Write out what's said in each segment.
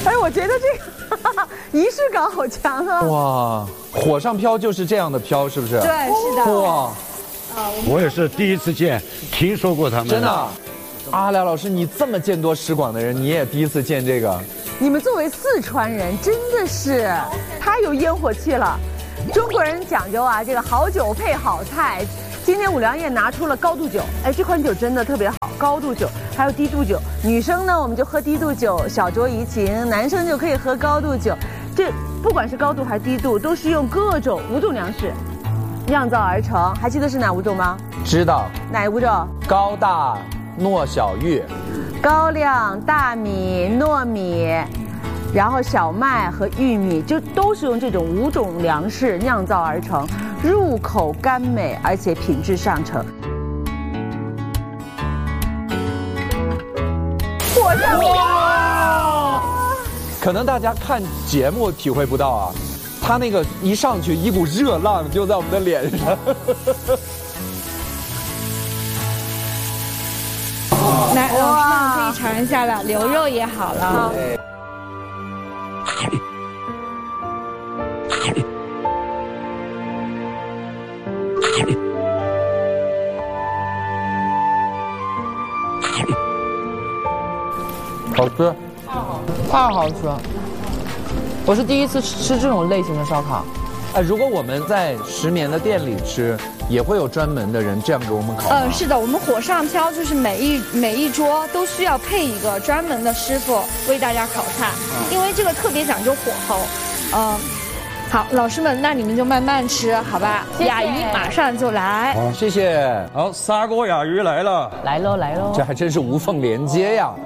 哎，我觉得这个仪式感好强啊！ 哇，火上飘就是这样的飘，是不是？ 对，是的。 哇， 我也是第一次见，听说过他们。 真的。阿来老师，你这么见多识广的人，你也第一次见这个？ 你们作为四川人，真的是太有烟火气了。中国人讲究啊，这个好酒配好菜。今天五粮液拿出了高度酒，哎，这款酒真的特别好，高度酒还有低度酒。女生呢，我们就喝低度酒，小酌怡情；男生就可以喝高度酒。这不管是高度还是低度，都是用各种5种粮食酿造而成。还记得是哪5种吗？ 知道。 哪5种？ 高大糯小玉、 高粱、大米、糯米。然后小麦和玉米就都是用这种5种粮食酿造而成，入口甘美，而且品质上乘。火上哇！可能大家看节目体会不到啊，他那个一上去，一股热浪就在我们的脸上。 来，老师们可以尝一下了，牛肉也好了。 好吃， 太好吃了！我是第一次吃这种类型的烧烤。 哎，如果我们在石棉的店里吃，也会有专门的人这样给我们烤吗？ 是的，我们火上飘就是每一桌都需要配一个专门的师傅为大家烤菜，因为这个特别讲究火候。好，老师们，那你们就慢慢吃，好吧？ 谢谢雅鱼马上就来。 好，谢谢。 好，砂锅雅鱼来了， 来喽来喽！ 这还真是无缝连接呀。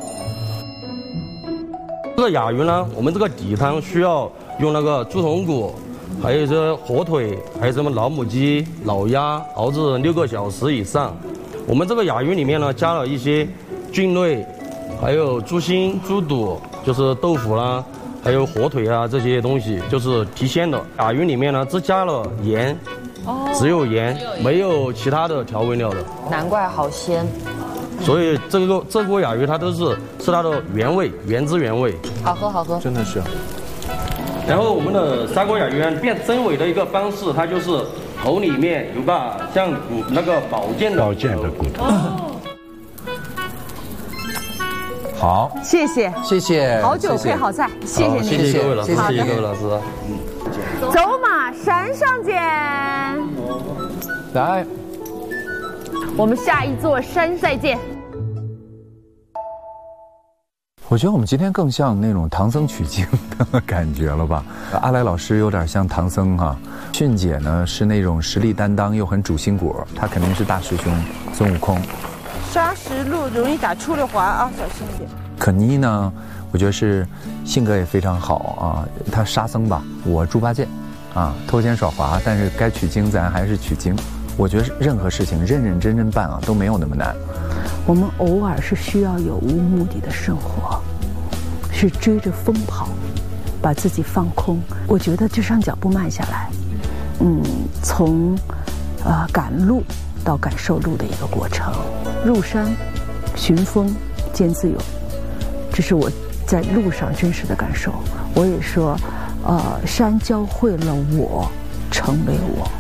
这个雅鱼呢，我们这个底汤需要用那个猪筒骨，还有这火腿，还有什么老母鸡、老鸭，熬制6个小时以上。我们这个雅鱼里面呢，加了一些菌类，还有猪心、猪肚，就是豆腐啦，还有火腿啊这些东西，就是提鲜的。雅鱼里面呢，只加了盐，只有盐，没有其他的调味料的。 难怪好鲜。 所以这锅雅鱼它都是它的原味，原汁原味， 好喝好喝， 真的是。 然后我们的砂锅雅鱼变真伪的一个方式，它就是头里面有个像那个宝剑的骨头。 好， 谢谢， 谢谢。 好酒配好菜，谢谢您， 谢谢各位老师， 谢谢谢各位老师。 走马山上见。 来， 我们下一座山再见。 我觉得我们今天更像那种唐僧取经的感觉了吧？阿来老师有点像唐僧哈，迅姐呢是那种实力担当又很主心骨，她肯定是大师兄孙悟空。 沙石路容易打出溜滑啊，小心一点。 可妮呢，我觉得是性格也非常好啊，她沙僧吧，我猪八戒，啊，偷奸耍滑，但是该取经咱还是取经。我觉得任何事情认认真真办啊，都没有那么难。 我们偶尔是需要有无目的的生活，是追着风跑，把自己放空。我觉得就让脚步慢下来，从赶路到感受路的一个过程。入山寻风见自由，这是我在路上真实的感受。我也说，山教会了我成为我。